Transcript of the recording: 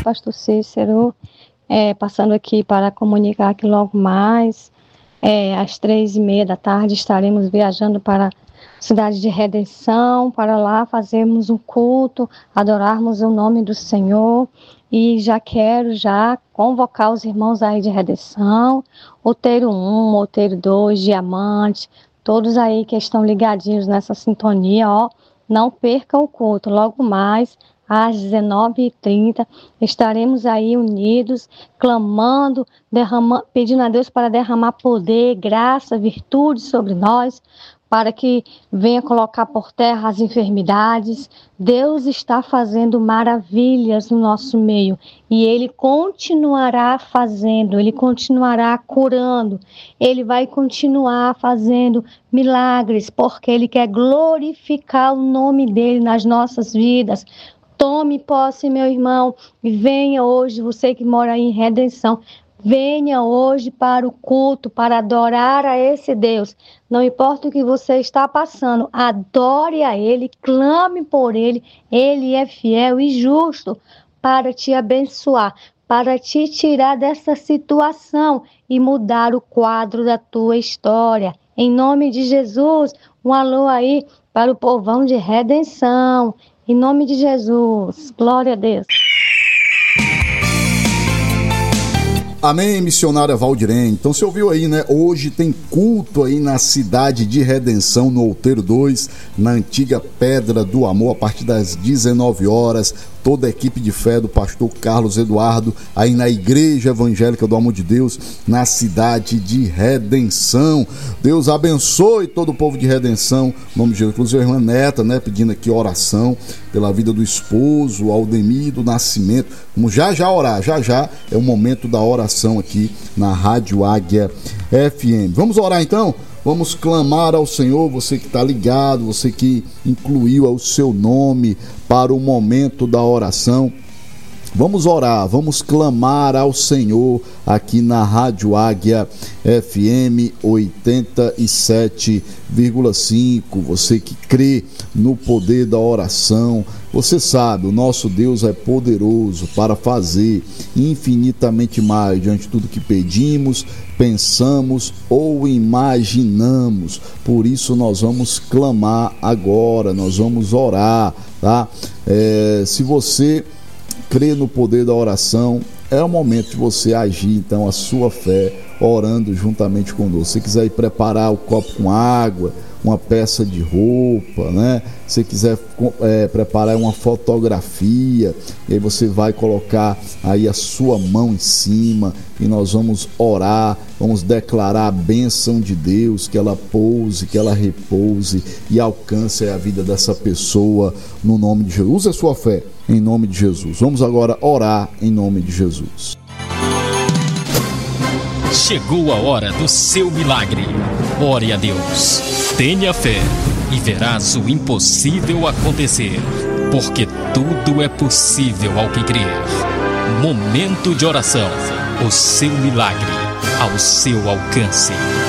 pastor Cícero, passando aqui para comunicar que logo mais, às 3h30 da tarde, estaremos viajando para a cidade de Redenção, para lá fazermos um culto, adorarmos o nome do Senhor. E já quero convocar os irmãos aí de Redenção, Outeiro 1, Outeiro 2, Diamante, todos aí que estão ligadinhos nessa sintonia, não percam o culto. Logo mais, às 19h30, estaremos aí unidos, clamando, pedindo a Deus para derramar poder, graça, virtude sobre nós, para que venha colocar por terra as enfermidades. Deus está fazendo maravilhas no nosso meio e Ele continuará fazendo, Ele continuará curando, Ele vai continuar fazendo milagres, porque Ele quer glorificar o nome dEle nas nossas vidas. Tome posse, meu irmão, e venha hoje, você que mora aí em Redenção, venha hoje para o culto, para adorar a esse Deus. Não importa o que você está passando, adore a Ele, clame por Ele. Ele é fiel e justo para te abençoar, para te tirar dessa situação e mudar o quadro da tua história. Em nome de Jesus, um alô aí para o povão de Redenção. Em nome de Jesus, glória a Deus. Amém, missionária Valdirene. Então você ouviu aí, né? Hoje tem culto aí na cidade de Redenção, no Outeiro 2, na antiga Pedra do Amor, a partir das 19 horas. Toda a equipe de fé do pastor Carlos Eduardo, aí na Igreja Evangélica do Amor de Deus, na cidade de Redenção. Deus abençoe todo o povo de Redenção, em nome de Jesus. Inclusive a irmã Neta, né, pedindo aqui oração pela vida do esposo, Aldemir do Nascimento. Vamos já orar, já é o momento da oração aqui na Rádio Águia FM. Vamos orar então? Vamos clamar ao Senhor, você que está ligado, você que incluiu o seu nome para o momento da oração. Vamos orar, vamos clamar ao Senhor aqui na Rádio Águia FM 87,5. Você que crê no poder da oração, você sabe, o nosso Deus é poderoso para fazer infinitamente mais diante de tudo que pedimos, pensamos ou imaginamos. Por isso nós vamos clamar agora, nós vamos orar, tá? Se você crê no poder da oração, é o momento de você agir então a sua fé, orando juntamente conosco. Se quiser ir preparar o copo com água, uma peça de roupa, né? Se quiser preparar uma fotografia, e aí você vai colocar aí a sua mão em cima e nós vamos orar, vamos declarar a bênção de Deus, que ela pouse, que ela repouse e alcance a vida dessa pessoa no nome de Jesus. Use a sua fé em nome de Jesus. Vamos agora orar em nome de Jesus. Chegou a hora do seu milagre. Ore a Deus. Tenha fé e verás o impossível acontecer, porque tudo é possível ao que crer. Momento de oração. O seu milagre ao seu alcance.